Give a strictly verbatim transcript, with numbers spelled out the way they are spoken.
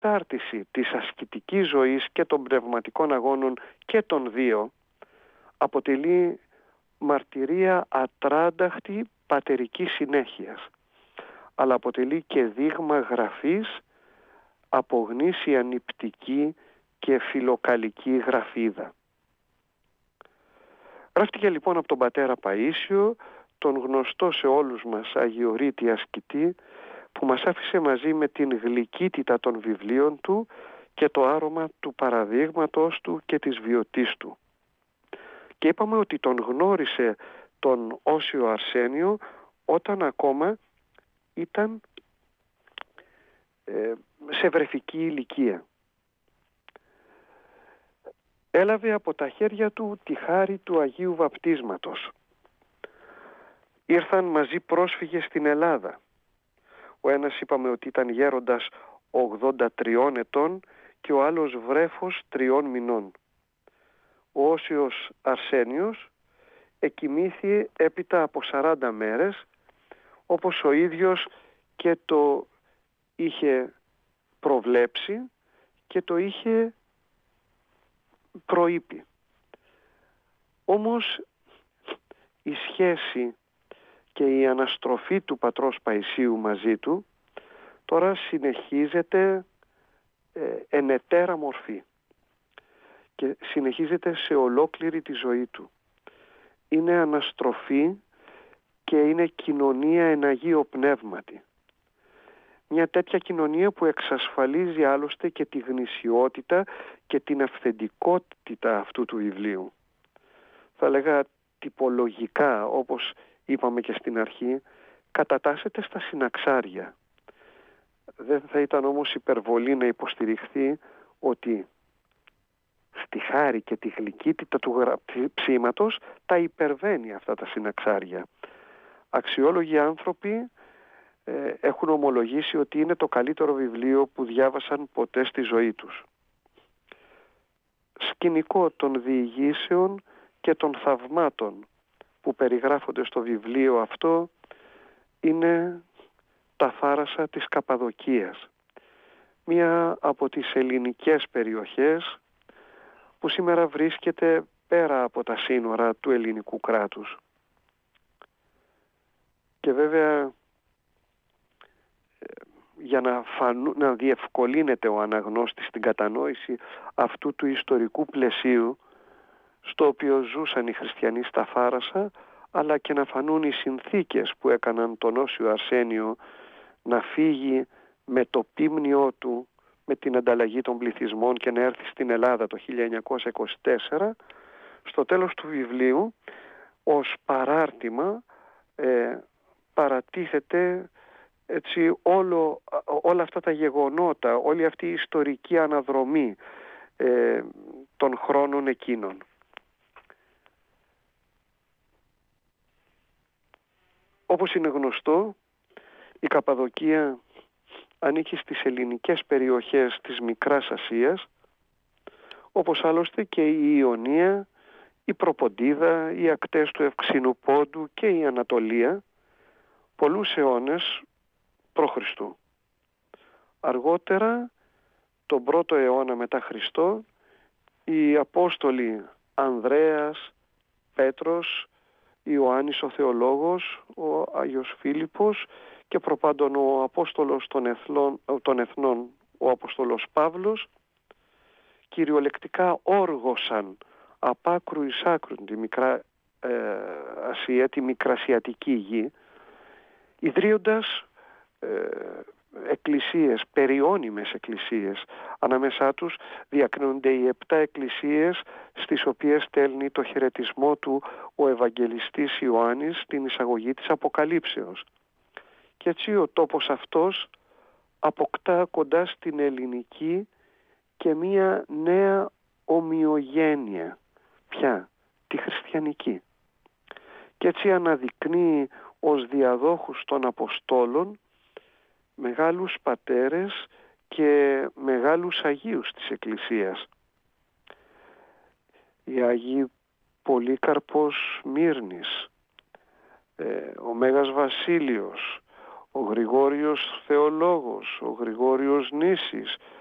κατάρτιση της ασκητικής ζωής και των πνευματικών αγώνων και των δύο αποτελεί μαρτυρία ατράνταχτη πατερικής συνέχειας, αλλά αποτελεί και δείγμα γραφής από γνήσια νηπτική και φιλοκαλική γραφίδα. Γράφτηκε λοιπόν από τον πατέρα Παΐσιο, τον γνωστό σε όλους μας αγιορείτη ασκητή, που μας άφησε μαζί με την γλυκύτητα των βιβλίων του και το άρωμα του παραδείγματος του και της βιωτής του. Και είπαμε ότι τον γνώρισε τον Όσιο Αρσένιο όταν ακόμα ήταν ε, σε βρεφική ηλικία. Έλαβε από τα χέρια του τη χάρη του Αγίου Βαπτίσματος. Ήρθαν μαζί πρόσφυγες στην Ελλάδα. Ο ένας είπαμε ότι ήταν γέροντας ογδόντα τριών ετών και ο άλλος βρέφος τριών μηνών. Ο Όσιος Αρσένιος εκοιμήθη έπειτα από σαράντα μέρες, όπως ο ίδιος και το είχε προβλέψει και το είχε προείπει. Όμως η σχέση και η αναστροφή του πατρός Παϊσίου μαζί του τώρα συνεχίζεται ε, εν ετέρα μορφή και συνεχίζεται σε ολόκληρη τη ζωή του. Είναι αναστροφή και είναι κοινωνία εν Αγίο Πνεύματι. Μια τέτοια κοινωνία που εξασφαλίζει άλλωστε και τη γνησιότητα και την αυθεντικότητα αυτού του βιβλίου. Θα λέγα τυπολογικά, όπως είπαμε και στην αρχή, κατατάσσεται στα συναξάρια. Δεν θα ήταν όμως υπερβολή να υποστηριχθεί ότι στη χάρη και τη γλυκύτητα του γραψίματος τα υπερβαίνει αυτά τα συναξάρια. Αξιόλογοι άνθρωποι ε, έχουν ομολογήσει ότι είναι το καλύτερο βιβλίο που διάβασαν ποτέ στη ζωή τους. Σκηνικό των διηγήσεων και των θαυμάτων που περιγράφονται στο βιβλίο αυτό είναι τα θάλασσα της Καπαδοκίας, μία από τις ελληνικές περιοχές που σήμερα βρίσκεται πέρα από τα σύνορα του ελληνικού κράτους. Και βέβαια για να, φανού, να διευκολύνεται ο αναγνώστης στην κατανόηση αυτού του ιστορικού πλαισίου στο οποίο ζούσαν οι χριστιανοί στα Φάρασα, αλλά και να φανούν οι συνθήκες που έκαναν τον Όσιο Αρσένιο να φύγει με το πίμνιό του, με την ανταλλαγή των πληθυσμών και να έρθει στην Ελλάδα το χίλια εννιακόσια είκοσι τέσσερα, στο τέλος του βιβλίου ως παράρτημα ε, παρατίθεται έτσι όλο, όλα αυτά τα γεγονότα, όλη αυτή η ιστορική αναδρομή ε, των χρόνων εκείνων. Όπως είναι γνωστό, η Καπαδοκία ανήκει στις ελληνικές περιοχές της Μικράς Ασίας, όπως άλλωστε και η Ιωνία, η Προποντίδα, οι ακτές του Ευξήνου Πόντου και η Ανατολία, πολλούς αιώνες π.Χ. Αργότερα, τον πρώτο αιώνα μετά Χριστό, οι Απόστολοι Ανδρέας, Πέτρος, Ιωάννης ο Θεολόγος, ο Άγιος Φίλιππος και προπάντων ο Απόστολος των Εθνών, των Εθνών ο Απόστολος Παύλος, κυριολεκτικά όργωσαν απ' άκρου εις άκρου τη Μικρά ε, Ασία, τη Μικρασιατική γη, ιδρύοντας ε, εκκλησίες, περιώνυμες εκκλησίες. Ανάμεσά τους διακρίνονται οι επτά εκκλησίες στις οποίες στέλνει το χαιρετισμό του ο Ευαγγελιστής Ιωάννης στην εισαγωγή της Αποκαλύψεως. Και έτσι ο τόπος αυτός αποκτά κοντά στην ελληνική και μία νέα ομοιογένεια, πια τη χριστιανική. Και έτσι αναδεικνύει ως διαδόχους των Αποστόλων μεγάλους πατέρες και μεγάλους Αγίους της Εκκλησίας. Οι Άγιοι Πολύκαρπος Μύρνης, ο Μέγας Βασίλειος, ο Γρηγόριος Θεολόγος, ο Γρηγόριος Νήσης,